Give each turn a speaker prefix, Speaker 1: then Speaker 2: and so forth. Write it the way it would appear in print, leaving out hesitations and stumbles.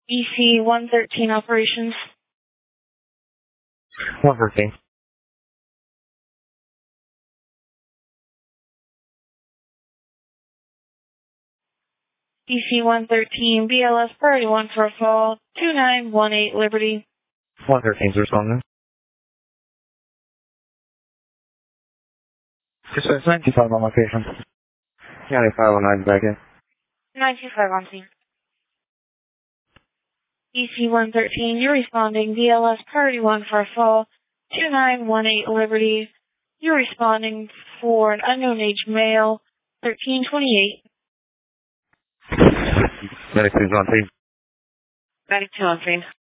Speaker 1: EC-113 operations.
Speaker 2: 113.
Speaker 1: EC-113, BLS priority 1 for a fall, 2918 Liberty.
Speaker 2: 113's responding. Just says 95 on location. 9509 back in.
Speaker 1: 925 on scene. EC-113, you're responding, BLS priority 1 for a fall, 2918 Liberty. You're responding for an unknown age male, 1328.
Speaker 2: 92's on scene.
Speaker 1: 92 on scene.